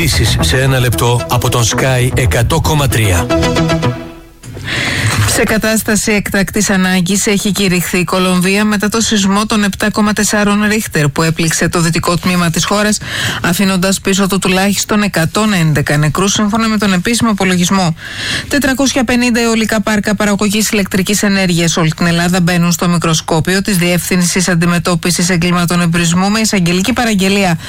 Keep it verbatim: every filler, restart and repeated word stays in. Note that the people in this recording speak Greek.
Ειδήσεις σε ένα λεπτό από τον Sky εκατό κόμμα τρία. Σε κατάσταση εκτακτής ανάγκης έχει κηρυχθεί η Κολομβία μετά το σεισμό των επτά κόμμα τέσσερα Ρίχτερ που έπληξε το δυτικό τμήμα της χώρας, αφήνοντας πίσω του τουλάχιστον εκατόν έντεκα νεκρούς σύμφωνα με τον επίσημο απολογισμό. τετρακόσια πενήντα αιωλικά πάρκα παραγωγής ηλεκτρικής ενέργειας σε όλη την Ελλάδα μπαίνουν στο μικροσκόπιο της Διεύθυνσης Αντιμετώπισης Εγκλήματων Εμπρισμού με εισαγγελική παραγγελία